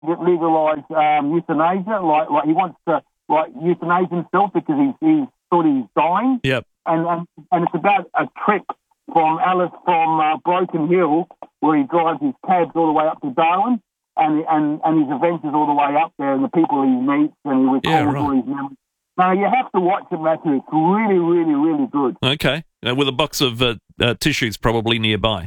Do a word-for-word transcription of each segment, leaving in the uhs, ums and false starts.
legalise um, euthanasia. Like, like he wants to like euthanize himself because he's, he's thought he's dying. Yep. And, and and it's about a trip from Alice from uh, Broken Hill, where he drives his cabs all the way up to Darwin, and and and his adventures all the way up there, and the people he meets, and he recalls Yeah, right. all his memories. Now you have to watch it, Matthew. It's really, really, really good. Okay. Uh, with a box of uh, uh, tissues probably nearby.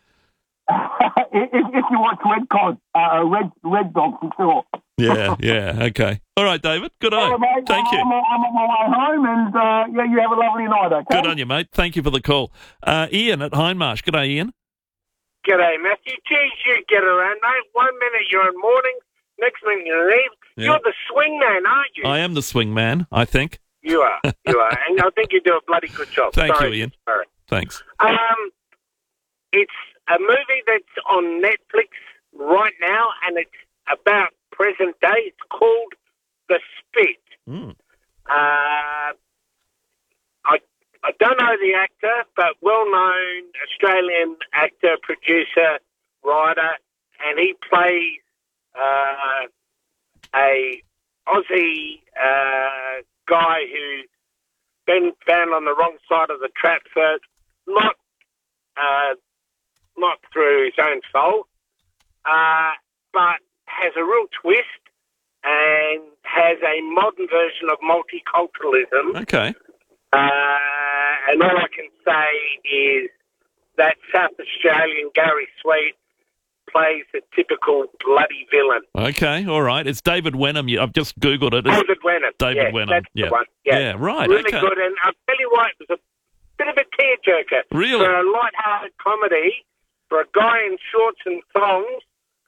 if, if you watch Red Cod, uh, Red Red Dog for sure. Yeah, yeah, okay. All right, David. Good on. All right, mate. Thank you. I'm, I'm on my way home, and uh, yeah, you have a lovely night. Okay. Good on you, mate. Thank you for the call. Uh, Ian at Hindmarsh. Good day, Ian. G'day, Matthew. Geez, you get around, mate. One minute you're in morning, next minute you're in eve. Yeah. You're the swing man, aren't you? I am the swing man, I think. You are, you are. And I think you do a bloody good job. Thank Sorry, you, Ian. Sorry. Thanks. Um, it's a movie that's on Netflix right now, and it's about present day. It's called The Spit. Mm. Uh, I I don't know the actor, but well-known Australian actor, producer, writer, and he plays uh, a Aussie uh, guy who's been found on the wrong side of the trap for not uh, not through his own fault, uh, but has a real twist and has a modern version of multiculturalism. Okay. Uh, and all I can say is that South Australian Gary Sweet plays a typical bloody villain. Okay, all right. It's David Wenham. You- I've just Googled it. It's David Wenham. David yeah, Wenham. That's Yeah. the one. Yeah, Yeah, right, Really okay. good. And I'll tell you what, it was a bit of a tearjerker. Really? For a light-hearted comedy, for a guy in shorts and thongs,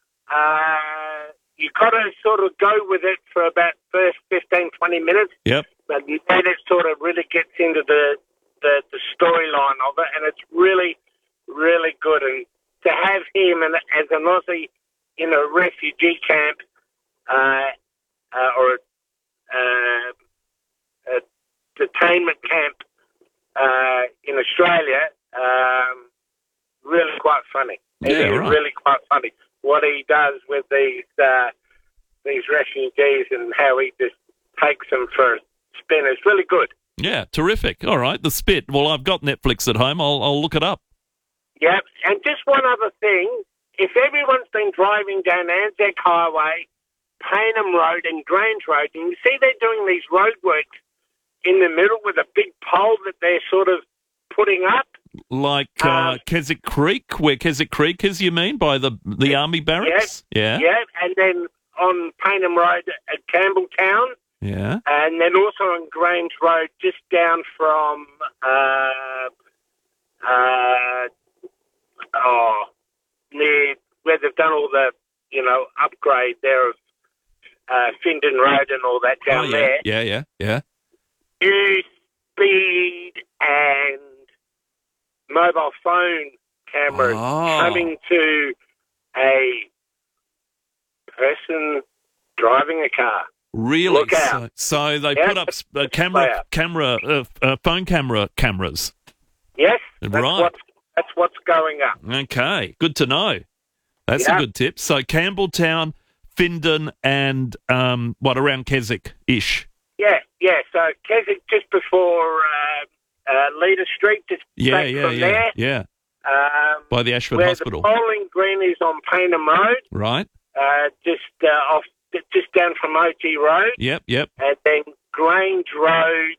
uh, you got to sort of go with it for about first fifteen, twenty minutes. Yep. But then it sort of really gets into the, the, the storyline of it, and it's really, really good. And to have him and, as an Aussie in a refugee camp uh, uh, or a, uh, a detainment camp uh, in Australia, um, really quite funny. It Yeah, is right. really quite funny what he does with these uh, these refugees and how he just takes them for a spin. It's really good. Yeah, terrific. All right, The Spit. Well, I've got Netflix at home. I'll, I'll look it up. Yep. And just one other thing. If everyone's been driving down Anzac Highway, Paynham Road and Grange Road, and you see they're doing these roadworks in the middle with a big pole that they're sort of putting up. Like uh, Um, Keswick Creek, where Keswick Creek is, you mean, by the the army barracks? Yeah. Yeah. And then on Paynham Road at Campbelltown, Yeah. and then also on Grange Road, just down from uh, uh, oh, near where they've done all the, you know, upgrade there of uh, Findon Road and all that down oh, yeah. there. Yeah, yeah, yeah. New speed and mobile phone cameras Oh. coming to a person driving a car. Really? Look out. So, so they Yeah, put up just- uh, just camera, play out. camera, uh, uh, phone camera cameras. Yes, that's Right. what's that's what's going up. Okay, good to know. That's Yeah. a good tip. So Campbelltown, Findon, and um, what around Keswick-ish. Yeah, yeah. So Keswick just before uh, uh, Leader Street, just Yeah, back yeah, from yeah, there. yeah. Um, By the Ashford where Hospital, the bowling green is on Paynham Road, right? uh, just uh, off, just down from O G Road, Yep, yep. and then Grange Road,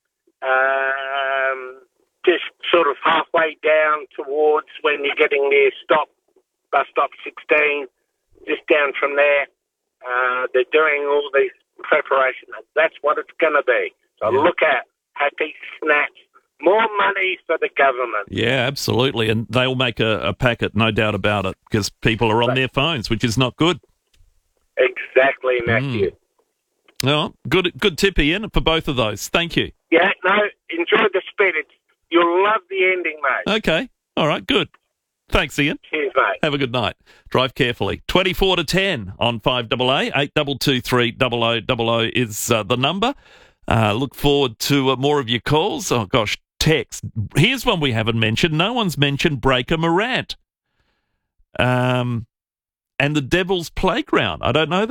um, just sort of halfway down towards when you're getting near stop bus stop sixteen, just down from there. Uh, they're doing all these preparations. That's what it's going to be. So Yeah. look at happy snaps. More money for the government. Yeah, absolutely. And they'll make a, a packet, no doubt about it, because people are on their phones, which is not good. Exactly, Matthew. Mm. Well, good, good tip, Ian, for both of those. Thank you. Yeah, no, enjoy the spit. It's, you'll love the ending, mate. Okay. All right, good. Thanks, Ian. Cheers, mate. Have a good night. Drive carefully. twenty-four to ten on five A A. eight two two three zero zero zero zero is uh, the number. Uh, look forward to uh, more of your calls. Oh, gosh, text. Here's one we haven't mentioned. No one's mentioned Breaker Morant. Um, and the Devil's Playground. I don't know